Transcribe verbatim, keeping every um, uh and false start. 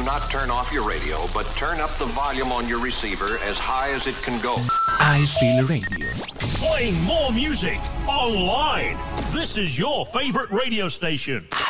do not turn off your radio, but turn up the volume on your receiver as high as it can go. I Feel Radio. Playing more music online. This is your favorite radio station.